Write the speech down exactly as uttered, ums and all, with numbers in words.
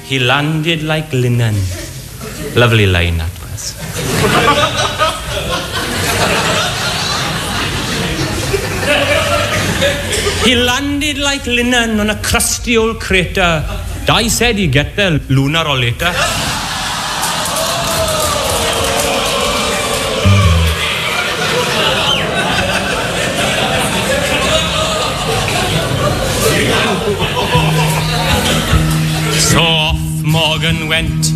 he landed like linen. Lovely line that was. He landed like linen on a crusty old crater. Di said he'd get there sooner or later. So off Morgan went